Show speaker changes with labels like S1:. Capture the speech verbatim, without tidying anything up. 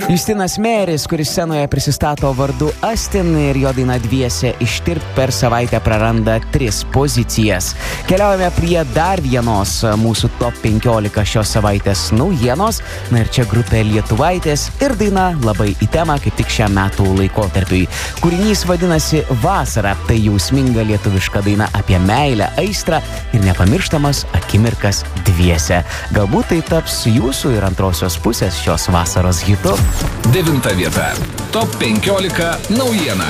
S1: Justinas Meris, kuris scenoje prisistato vardu Astin ir jo daina Dviese ištirpt per savaitę praranda tris pozicijas. Keliaujame prie dar vienos mūsų top penkiolika šios savaitės naujienos. Na ir čia grupė Lietuvaitės ir daina labai į temą kaip tik šiam metų laikotarpiui. Kūrinys vadinasi Vasara, tai jausminga lietuviška daina apie meilę, aistrą ir nepamirštamas akimirkas dviese. Galbūt tai taps jūsų ir antrosios pusės šios vasaros hitu.
S2: Devinta vieta. Top penkiolika naujiena.